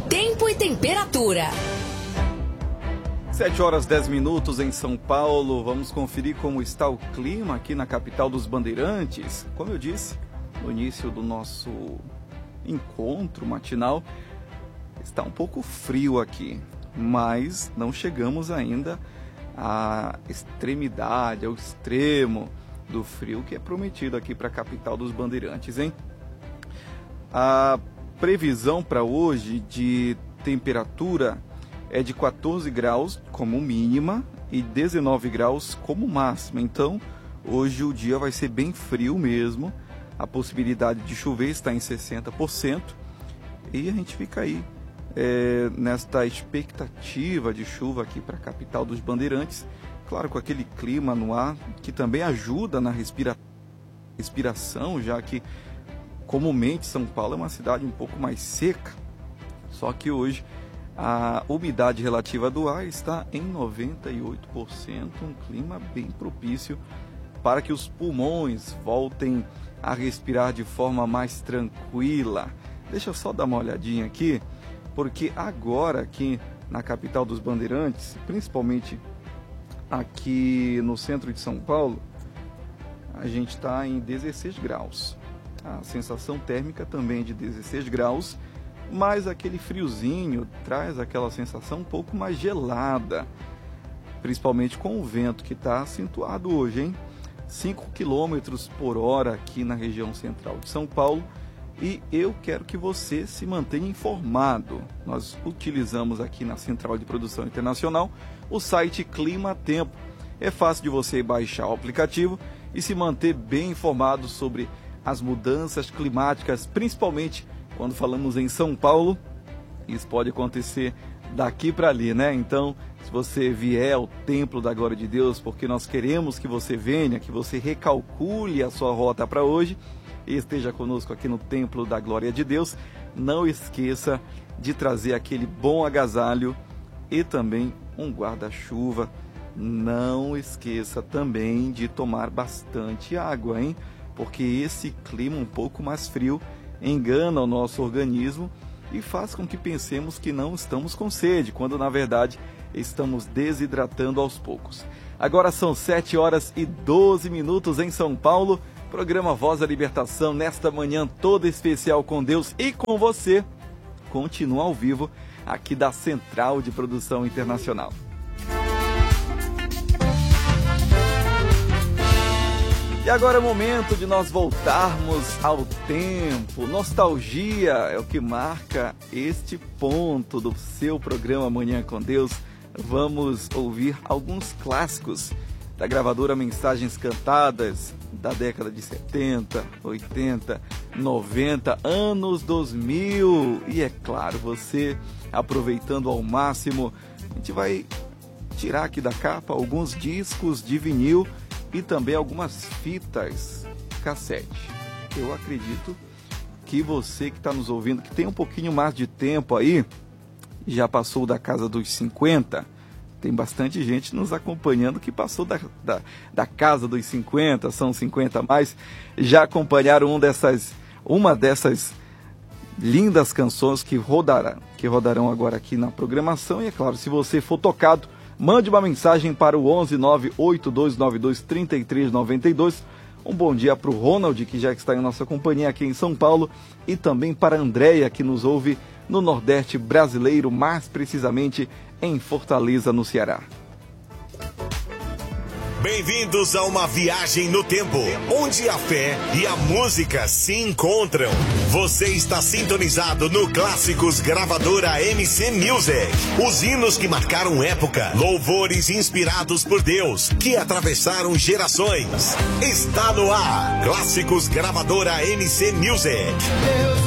Tempo e temperatura. 7 horas 10 minutos em São Paulo. Vamos conferir como está o clima aqui na capital dos Bandeirantes. Como eu disse no início do nosso encontro matinal, está um pouco frio aqui, mas não chegamos ainda à extremidade, ao extremo do frio que é prometido aqui para a capital dos Bandeirantes, hein? A previsão para hoje de temperatura é de 14 graus como mínima e 19 graus como máxima. Então, hoje o dia vai ser bem frio mesmo. A possibilidade de chover está em 60%. E a gente fica aí nesta expectativa de chuva aqui para a capital dos Bandeirantes. Claro, com aquele clima no ar que também ajuda na respiração, já que comumente São Paulo é uma cidade um pouco mais seca. Só que hoje a umidade relativa do ar está em 98%, um clima bem propício para que os pulmões voltem a respirar de forma mais tranquila. Deixa eu só dar uma olhadinha aqui, porque agora aqui na capital dos Bandeirantes, principalmente aqui no centro de São Paulo, a gente está em 16 graus. A sensação térmica também é de 16 graus, mas aquele friozinho traz aquela sensação um pouco mais gelada, principalmente com o vento que está acentuado hoje, hein? 5 km por hora aqui na região central de São Paulo, e eu quero que você se mantenha informado. Nós utilizamos aqui na Central de Produção Internacional o site Clima Tempo. É fácil de você baixar o aplicativo e se manter bem informado sobre as mudanças climáticas, principalmente quando falamos em São Paulo. Isso pode acontecer daqui para ali, né? Então, se você vier ao Templo da Glória de Deus, porque nós queremos que você venha, que você recalcule a sua rota para hoje e esteja conosco aqui no Templo da Glória de Deus, não esqueça de trazer aquele bom agasalho e também um guarda-chuva. Não esqueça também de tomar bastante água, hein? Porque esse clima um pouco mais frio engana o nosso organismo e faz com que pensemos que não estamos com sede, quando na verdade estamos desidratando aos poucos. Agora são 7 horas e 12 minutos em São Paulo. Programa Voz da Libertação, nesta manhã toda especial com Deus e com você, continua ao vivo aqui da Central de Produção Internacional. E agora é o momento de nós voltarmos ao tempo. Nostalgia é o que marca este ponto do seu programa Manhã com Deus. Vamos ouvir alguns clássicos da gravadora Mensagens Cantadas da década de 70, 80, 90, anos 2000. E é claro, você aproveitando ao máximo, a gente vai tirar aqui da capa alguns discos de vinil e também algumas fitas cassete. Eu acredito que você que está nos ouvindo, que tem um pouquinho mais de tempo aí, já passou da casa dos 50, tem bastante gente nos acompanhando que passou da casa dos 50, são 50 a mais, já acompanharam uma dessas lindas canções que rodarão agora aqui na programação. E é claro, se você for tocado, mande uma mensagem para o 11 98292 3392. Um bom dia para o Ronald, que já está em nossa companhia aqui em São Paulo, e também para a Andréia, que nos ouve no Nordeste brasileiro, mais precisamente em Fortaleza, no Ceará. Bem-vindos a uma viagem no tempo, onde a fé e a música se encontram. Você está sintonizado no Clássicos Gravadora MC Music. Os hinos que marcaram época, louvores inspirados por Deus, que atravessaram gerações. Está no ar, Clássicos Gravadora MC Music.